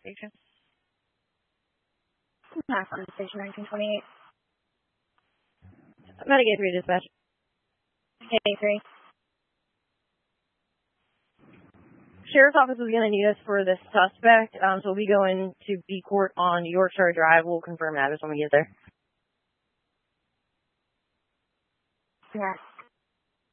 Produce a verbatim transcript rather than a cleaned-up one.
station. Pass on station nineteen twenty-eight. I'm going to get three dispatch. K three. Sheriff's office is going to need us for the suspect, um, so we'll be going to B Court on Yorkshire Drive. We'll confirm that when we get there. Yeah.